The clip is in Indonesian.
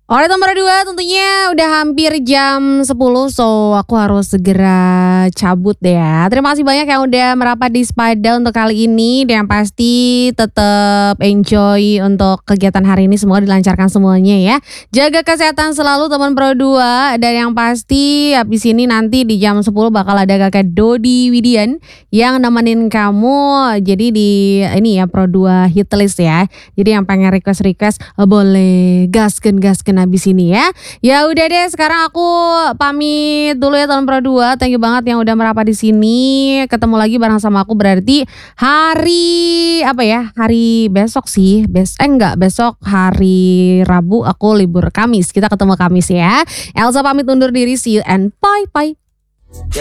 Alright nomor 2 tentunya udah hampir jam 10, so aku harus segera cabut deh ya. Terima kasih banyak yang udah merapat di Spada untuk kali ini. Dan yang pasti tetap enjoy untuk kegiatan hari ini, semoga dilancarkan semuanya ya. Jaga kesehatan selalu teman Pro 2. Dan yang pasti habis ini nanti di jam 10 bakal ada kakak Dodi Widian yang nemenin kamu. Jadi di ini ya Pro 2 hitlist ya. Jadi yang pengen request boleh gasken habis ini ya. Ya udah deh, sekarang aku pamit dulu ya teman Pro 2. Thank you banget yang udah merapat di sini. Ketemu lagi bareng sama aku berarti hari apa ya? Hari besok sih. Besok hari Rabu aku libur Kamis. Kita ketemu Kamis ya. Elsa pamit undur diri, see you and bye bye.